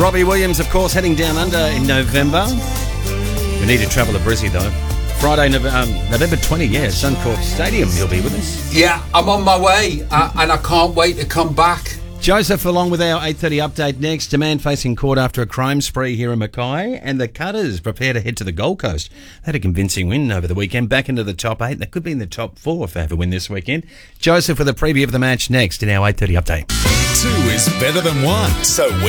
Robbie Williams, of course, heading down under in November. We need to travel to Brizzy, though. Friday, November 20, Suncorp Stadium, he'll be with us. Yeah, I'm on my way, and I can't wait to come back. Joseph, along with our 8:30 update next. A man facing court after a crime spree here in Mackay, and the Cutters prepare to head to the Gold Coast. They had a convincing win over the weekend, back into the top 8. They could be in the top 4 if they have a win this weekend. Joseph with a preview of the match next in our 8:30 update. 2 is better than 1, so we